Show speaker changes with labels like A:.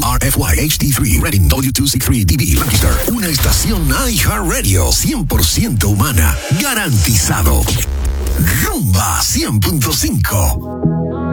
A: RFY HD3 Reading W263DB Lancaster. Una estación iHeartRadio 100% humana. Garantizado. Rumba 100.5.